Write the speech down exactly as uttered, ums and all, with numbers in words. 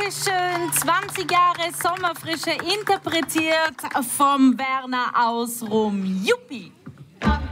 Dankeschön. zwanzig Jahre Sommerfrische interpretiert vom Werner aus Rom. Juppie.